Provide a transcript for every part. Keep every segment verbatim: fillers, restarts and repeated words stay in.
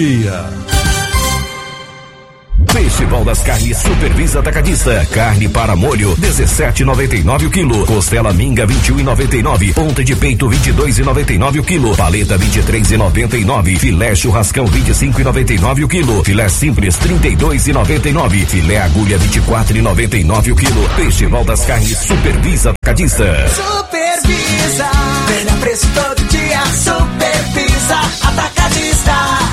Festival das Carnes Supervisa Atacadista. Carne para molho dezessete e noventa e nove o quilo. Costela minga vinte e um e noventa e nove. Ponta de peito vinte e dois e noventa e nove o quilo. Paleta vinte e três e noventa e nove. Filé churrascão vinte e cinco e noventa e nove o quilo. Filé simples trinta e dois e noventa e nove. Filé agulha vinte e quatro e noventa e nove o quilo. Festival das Carnes Supervisa Atacadista. Supervisa, melhor preço todo dia. Supervisa Atacadista.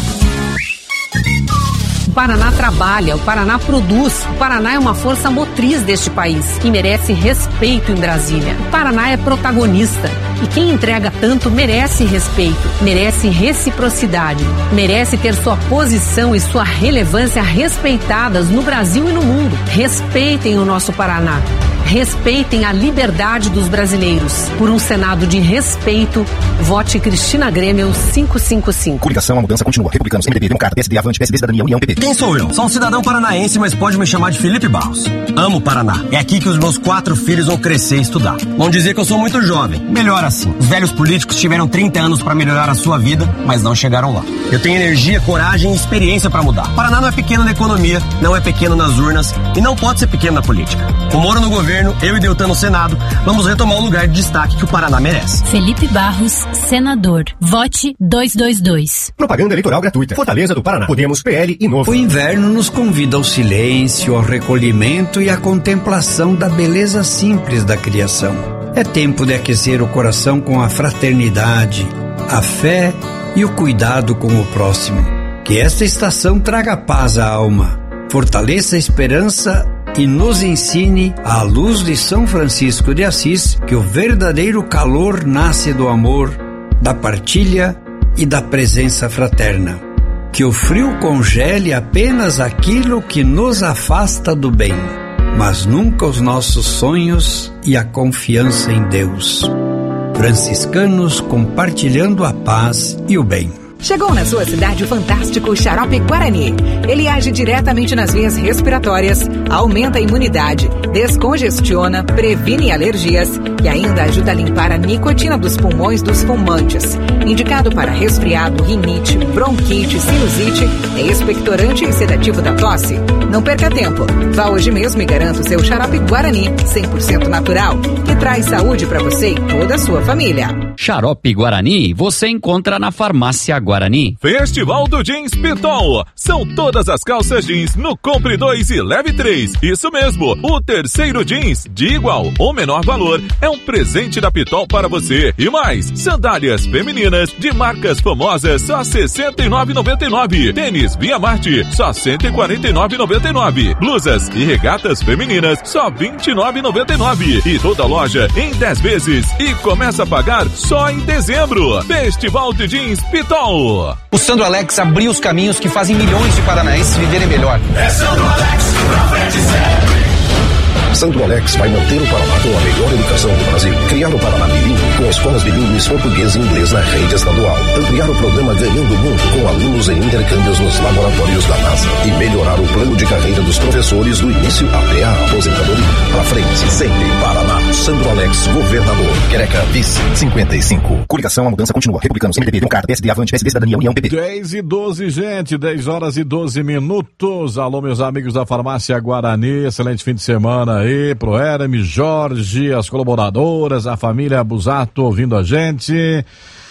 O Paraná trabalha, o Paraná produz, o Paraná é uma força motriz deste país e merece respeito em Brasília. O Paraná é protagonista e quem entrega tanto merece respeito, merece reciprocidade, merece ter sua posição e sua relevância respeitadas no Brasil e no mundo. Respeitem o nosso Paraná. Respeitem a liberdade dos brasileiros. Por um Senado de respeito, vote Cristina Grêmio quinhentos e cinquenta e cinco. Coligação, a mudança continua. Republicanos, M D B, Democrata, P S D, Avante, P S D, Cidadania, União, P P. Quem sou eu? Sou um cidadão paranaense, mas pode me chamar de Felipe Barros. Amo o Paraná. É aqui que os meus quatro filhos vão crescer e estudar. Vão dizer que eu sou muito jovem. Melhor assim. Os velhos políticos tiveram trinta anos para melhorar a sua vida, mas não chegaram lá. Eu tenho energia, coragem e experiência para mudar. Paraná não é pequeno na economia, não é pequeno nas urnas e não pode ser pequeno na política. Com Moro no governo, eu e Deltan no Senado, vamos retomar o lugar de destaque que o Paraná merece. Felipe Barros, senador. Vote duzentos e vinte e dois. Propaganda eleitoral gratuita. Fortaleza do Paraná. Podemos, P L e Novo. O inverno nos convida ao silêncio, ao recolhimento e à contemplação da beleza simples da criação. É tempo de aquecer o coração com a fraternidade, a fé e o cuidado com o próximo. Que esta estação traga paz à alma, fortaleça a esperança e nos ensine, à luz de São Francisco de Assis, que o verdadeiro calor nasce do amor, da partilha e da presença fraterna. Que o frio congele apenas aquilo que nos afasta do bem, mas nunca os nossos sonhos e a confiança em Deus. Franciscanos compartilhando a paz e o bem. Chegou na sua cidade o fantástico Xarope Guarani. Ele age diretamente nas vias respiratórias, aumenta a imunidade, descongestiona, previne alergias e ainda ajuda a limpar a nicotina dos pulmões dos fumantes. Indicado para resfriado, rinite, bronquite, sinusite, é expectorante e sedativo da tosse. Não perca tempo. Vá hoje mesmo e garanta o seu Xarope Guarani, cem por cento natural, que traz saúde para você e toda a sua família. Xarope Guarani você encontra na Farmácia Guarani. Festival do Jeans Pitol. São todas as calças jeans no Compre dois e Leve três. Isso mesmo, o terceiro jeans de igual ou menor valor é um presente da Pitol para você. E mais, sandálias femininas de marcas famosas só sessenta e nove reais e noventa e nove centavos. Tênis Via Marte só cento e quarenta e nove reais e noventa e nove centavos. Blusas e regatas femininas só vinte e nove reais e noventa e nove centavos. E toda loja em dez vezes e começa a pagar só em dezembro. Festival de Jeans Pitol. O Sandro Alex abriu os caminhos que fazem milhões de paranaenses viverem melhor. É Sandro Alex, pra frente sempre. Sandro Alex vai manter o Paraná com a melhor educação do Brasil. Criar o Paraná bilíngue com escolas bilíngues português e inglês na rede estadual. Ampliar o programa Ganhando o Mundo com alunos em intercâmbios nos laboratórios da NASA. E melhorar o plano de carreira dos professores do início até a aposentadoria. Pra frente, sempre Paraná. Sandro Alex, governador. Quereca, vice, cinquenta e cinco. Coligação, a mudança continua. Republicanos, M D B, Democrata, P S D, Avante, P S D, Cidadania, União, P P. dez e doze, gente. dez horas e doze minutos. Alô, meus amigos da Farmácia Guarani. Excelente fim de semana aí pro Hermes, Jorge, as colaboradoras, a família Busato ouvindo a gente.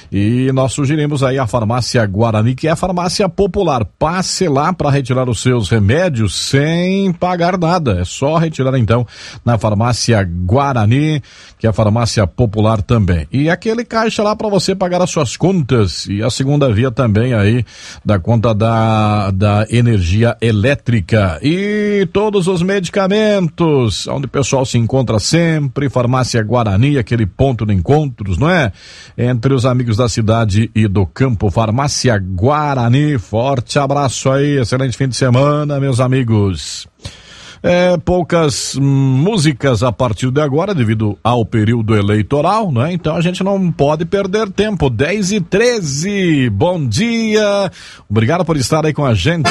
E nós sugerimos aí a Farmácia Guarani, que é a farmácia popular. Passe lá para retirar os seus remédios sem pagar nada. É só retirar então na Farmácia Guarani, que é a farmácia popular também. E aquele caixa lá para você pagar as suas contas. E a segunda via também aí da conta da, da energia elétrica. E todos os medicamentos, onde o pessoal se encontra sempre. Farmácia Guarani, aquele ponto de encontros, não é? Entre os amigos da cidade e do campo. Farmácia Guarani, forte abraço aí, excelente fim de semana, meus amigos. É, poucas hum, músicas a partir de agora, devido ao período eleitoral, né? Então a gente não pode perder tempo. dez e treze, bom dia, obrigado por estar aí com a gente.